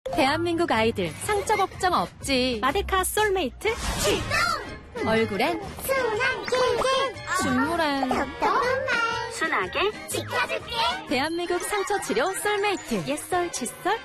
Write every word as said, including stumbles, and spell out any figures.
대한민국 아이들 상처 걱정 없지. 마데카 솔메이트 출동! 얼굴엔 순한 길게 중물엔 똑똑한 말 순하게 지켜줄게. 대한민국 상처 치료 솔메이트. 옛설 칫솔